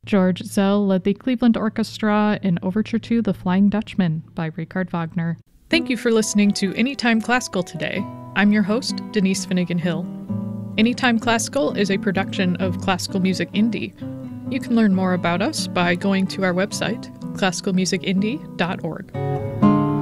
George Zell led the Cleveland Orchestra in Overture to The Flying Dutchman by Richard Wagner. Thank you for listening to Anytime Classical today. I'm your host, Denise Finnegan Hill. Anytime Classical is a production of Classical Music Indie. You can learn more about us by going to our website, classicalmusicindie.org.